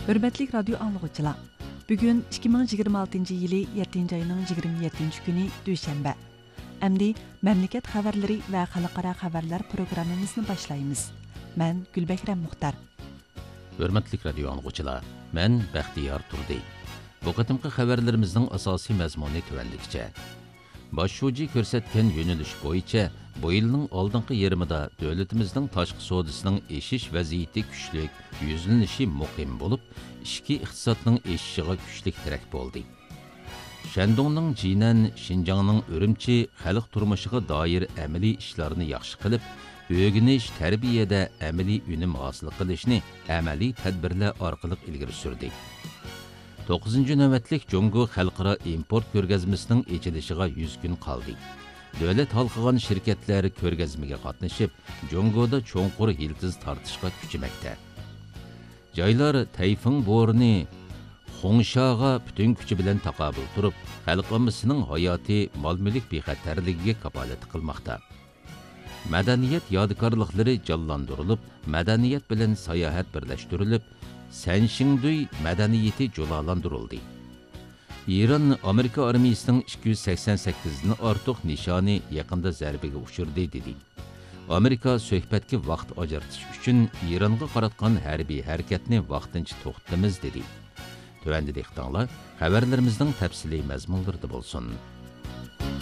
Hürmetlik radyo anlıqçılar. Bugün 2026 yılı 7. ayının 27. günü Düşenbe. Əmdi memleket xəbərləri və xalqara xəbərlər proqramımızı başlayımız. Mən Gülbəkrəm Muxtar. Hürmetlik radyo anlıqçılar. Mən Bəxtiyar Turdi. Bu qatımqı xəbərlərimizin asasi məzmunu tövəndikçə. Başşuci ko'rsatgan yo'nalish bo'yicha bu yilning oldingi yarmida davlatimizning tashqi savdosining eshish vaziyati kuchlik, yuzlanishi muqim bo'lib, ichki iqtisodning eshishiga kuchlik tirak bo'ldi. Shandongning Jinan, Xinjiangning Urumchi xalq turmushiga doir amaliy ishlarni yaxshi qilib, o'rganish, tarbiyada amaliy unum hosil qilishni amaliy tadbirlar orqali ilgari surdi. 9. navbatlik Jungo xalqaro import ko'rgazmasining echilishiga 100 kun qoldi. Davlat halqagan shirkatlar ko'rgazmaga qatnashib, Jungoda cho'nqur yildiz tortishga kuchimoqda. Joylar Tayfun bo'rini Xongshaga butun kuchi bilan taqobil turib, xalqimizning hayoti, mol-mulk bexatarligiga kafolat qilmoqda. Madaniyat yodgorliklari jonlantirilib, madaniyat bilan sayohat birlashtirilib, Sanshingduy madaniyati jo'lalandırıldı. İran Amerika armiyasining 288 dan ortiq nishoni yaqinda zarbaga uchirdi dedi. Amerika suhbatga vaqt ajratish uchun Ironga qaratgan harbiy harakatni vaqtincha to'xtatamiz dedi. Tövəndə diqqətinizə xəbərlərimizin təfsili məzmunlarında bolsun.